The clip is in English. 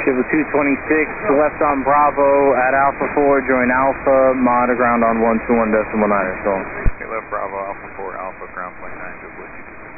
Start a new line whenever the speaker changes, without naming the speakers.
Shiva 226, left on Bravo at Alpha 4, join Alpha, mod ground on 121.9 or so.
Okay, left Bravo, Alpha 4, Alpha, ground point 9, JetBlue 226.